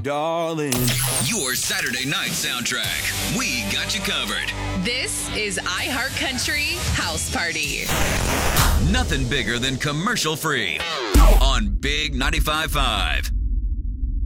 darling. Your Saturday night soundtrack. We got you covered. This is iHeart Country House Party. Nothing bigger than commercial free on Big 95.5.